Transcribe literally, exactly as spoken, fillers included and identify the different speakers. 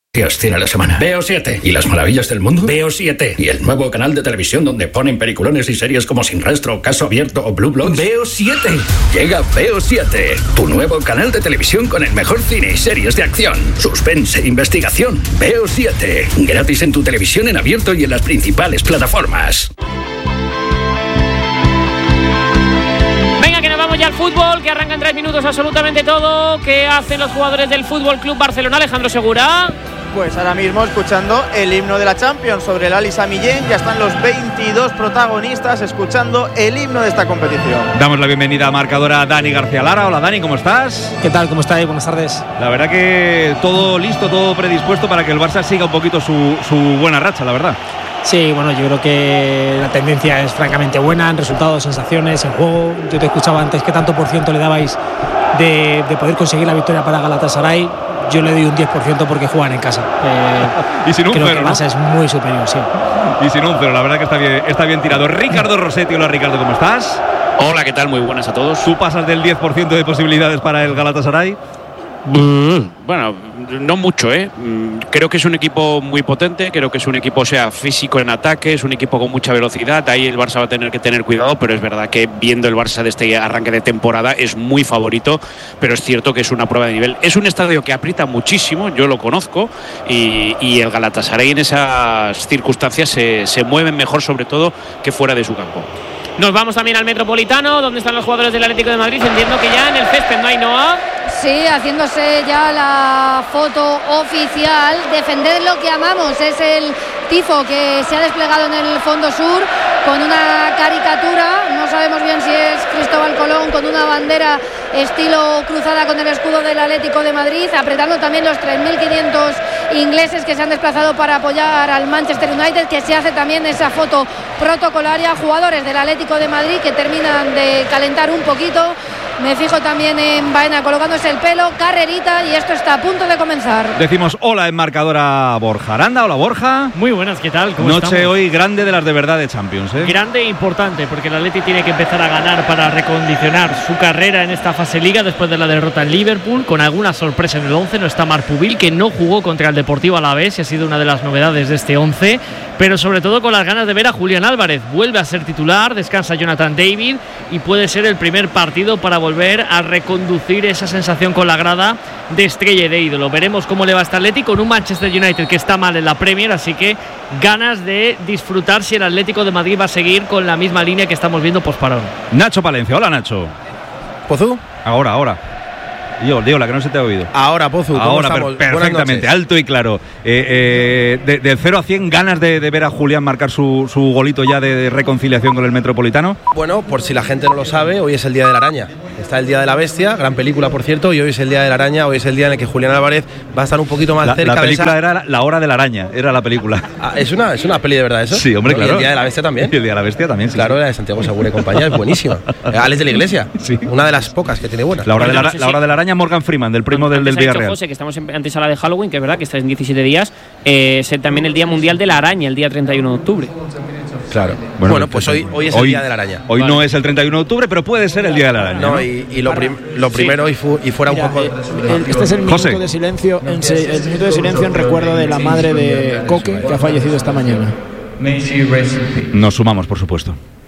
Speaker 1: Tiene la semana. B O siete. ¿Y las maravillas del mundo? B O siete. ¿Y el nuevo canal de televisión donde ponen peliculones y series como Sin Rastro, Caso Abierto o Blue Bloods? B O siete. Llega B O siete, tu nuevo canal de televisión con el mejor cine y series de acción, suspense e investigación. B O siete. Gratis en tu televisión en abierto y en las principales plataformas.
Speaker 2: Venga, que nos vamos ya al fútbol, que arranca en tres minutos absolutamente todo. ¿Qué hacen los jugadores del Fútbol Club Barcelona? Alejandro Segura.
Speaker 3: Pues ahora mismo escuchando el himno de la Champions sobre el Ali Sami Yen. Ya están los veintidós protagonistas escuchando el himno de esta competición.
Speaker 4: Damos la bienvenida a marcadora a Dani García Lara. Hola Dani, ¿cómo estás?
Speaker 5: ¿Qué tal? ¿Cómo estáis? Buenas tardes.
Speaker 4: La verdad que todo listo, todo predispuesto para que el Barça siga un poquito su, su buena racha, la verdad.
Speaker 5: Sí, bueno, yo creo que la tendencia es francamente buena en resultados, sensaciones, en juego. Yo te escuchaba antes qué tanto por ciento le dabais de, de poder conseguir la victoria para Galatasaray. Yo le doy un diez por ciento porque juegan en casa. Eh,
Speaker 4: y sin un
Speaker 5: creo
Speaker 4: cero,
Speaker 5: que Barça, ¿no?, es muy superior, sí.
Speaker 4: Y sin un cero, la verdad que está bien, está bien tirado. Ricardo Rossetti, hola Ricardo, ¿cómo estás?
Speaker 6: Hola, ¿qué tal? Muy buenas a todos.
Speaker 4: ¿Tú pasas del diez por ciento de posibilidades para el Galatasaray?
Speaker 6: Bueno, no mucho, ¿eh? Creo que es un equipo muy potente, creo que es un equipo, o sea, físico en ataque, es un equipo con mucha velocidad, ahí el Barça va a tener que tener cuidado, pero es verdad que viendo el Barça de este arranque de temporada es muy favorito, pero es cierto que es una prueba de nivel. Es un estadio que aprieta muchísimo, yo lo conozco, y, y el Galatasaray en esas circunstancias se, se mueven mejor, sobre todo, que fuera de su campo.
Speaker 2: Nos vamos también al Metropolitano, donde están los jugadores del Atlético de Madrid. Entiendo que ya en el césped no hay, Noa.
Speaker 7: Sí, haciéndose ya la foto oficial. Defender lo que amamos es el tifo que se ha desplegado en el fondo sur con una caricatura. No sabemos bien si es Cristóbal Colón con una bandera estilo cruzada con el escudo del Atlético de Madrid, apretando también los tres mil quinientos ingleses que se han desplazado para apoyar al Manchester United, que se hace también esa foto protocolaria. Jugadores del Atlético de Madrid que terminan de calentar un poquito. Me fijo también en Baena colocándose el pelo, carrerita, y esto está a punto de comenzar.
Speaker 4: Decimos hola en marcadora Borja Aranda. Hola Borja.
Speaker 8: Muy buenas, ¿qué tal? ¿Cómo
Speaker 4: Noche
Speaker 8: estamos?
Speaker 4: Hoy grande de las de verdad de Champions, ¿eh?
Speaker 8: Grande e importante, porque el Atleti tiene que empezar a ganar para recondicionar su carrera en esta fase liga después de la derrota en Liverpool, con alguna sorpresa en el once. No está Marc Pubil, que no jugó contra el Deportivo Alavés y ha sido una de las novedades de este once, pero sobre todo con las ganas de ver a Julián Álvarez. Vuelve a ser titular, descansa Jonathan David y puede ser el primer partido para volver a reconducir esa sensación con la grada de estrella y de ídolo. Veremos cómo le va a este Atlético con un Manchester United que está mal en la Premier, así que ganas de disfrutar si el Atlético de Madrid va a seguir con la misma línea que estamos viendo posparón.
Speaker 4: Nacho Palencia, hola Nacho.
Speaker 3: ¿Pozú?
Speaker 4: Ahora, ahora. Yo, digo, la que no se te ha oído.
Speaker 3: Ahora, Pozu, ¿cómo
Speaker 4: Ahora,
Speaker 3: estamos?
Speaker 4: Per- perfectamente, alto y claro. Eh, eh, de, del cero a cien, ganas de, de ver a Julián marcar su, su golito ya de, de reconciliación con el Metropolitano.
Speaker 9: Bueno, por si la gente no lo sabe, hoy es el Día de la Araña. Está el Día de la Bestia, gran película, por cierto, y hoy es el Día de la Araña. Hoy es el día en el que Julián Álvarez va a estar un poquito más
Speaker 4: la,
Speaker 9: cerca.
Speaker 4: La película
Speaker 9: de esa...
Speaker 4: era La Hora de la Araña, era la película.
Speaker 9: Ah, ¿es, una, ¿Es una peli de verdad eso?
Speaker 4: Sí, hombre,
Speaker 9: ¿No?
Speaker 4: claro.
Speaker 9: ¿Y el Día de la Bestia también?
Speaker 4: Y el Día de la Bestia también, sí.
Speaker 9: Claro,
Speaker 4: sí.
Speaker 9: la de Santiago Segura y compañía es buenísima. Alex de la Iglesia, sí. Una de las pocas que tiene buena.
Speaker 4: La Hora, de la,
Speaker 2: no sé
Speaker 4: la,
Speaker 2: si...
Speaker 4: hora de la Araña, Morgan Freeman, del primo del, del Villarreal.
Speaker 2: José, que estamos en antesala de Halloween, que es verdad que está en diecisiete días, eh, es también el Día Mundial de la Araña, el día treinta y uno de octubre.
Speaker 9: Claro. Bueno, bueno pues hoy, hoy es
Speaker 4: hoy,
Speaker 9: el Día de la Araña.
Speaker 4: Hoy
Speaker 9: vale.
Speaker 4: no es el treinta y uno de octubre, pero puede ser el Día de la Araña.
Speaker 9: No,
Speaker 4: ¿no?
Speaker 9: y, y lo, prim, lo primero sí. y, fu, y fuera Mira, un poco.
Speaker 5: El, este es el minuto
Speaker 4: José.
Speaker 5: de silencio, en se, el minuto de silencio en recuerdo de la madre de Coque, que ha fallecido esta mañana.
Speaker 4: Nos sumamos, por supuesto.